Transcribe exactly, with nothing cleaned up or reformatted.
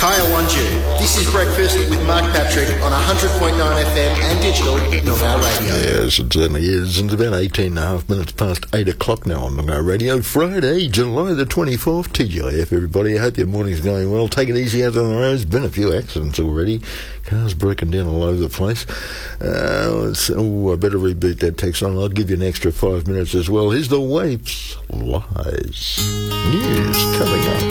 Kaya Wanju. This is Breakfast with Mark Patrick on one hundred point nine F M and digital Nogar Radio. Yes, it certainly is. It's about eighteen and a half minutes past eight o'clock now on Nogar Radio. Friday, July the twenty-fourth. T G I F, everybody. I hope your morning's going well. Take it easy out on the roads. Been a few accidents already. Cars broken down all over the place. Uh, oh, I better reboot that text on. I'll give you an extra five minutes as well. Here's the Waifs Lies. News coming up.